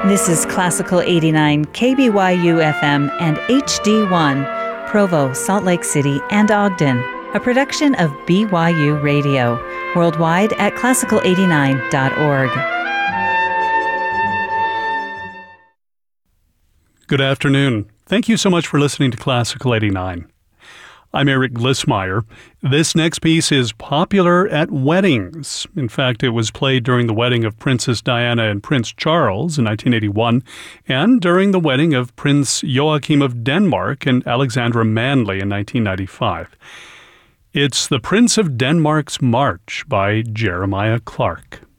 This is Classical 89 KBYU FM and HD1, Provo, Salt Lake City, and Ogden, a production of BYU Radio, worldwide at classical89.org. Good afternoon. Thank you so much for listening to Classical 89. I'm Eric Glissmeyer. This next piece is popular at weddings. In fact, it was played during the wedding of Princess Diana and Prince Charles in 1981, and during the wedding of Prince Joachim of Denmark and Alexandra Manley in 1995. It's The Prince of Denmark's March by Jeremiah Clarke.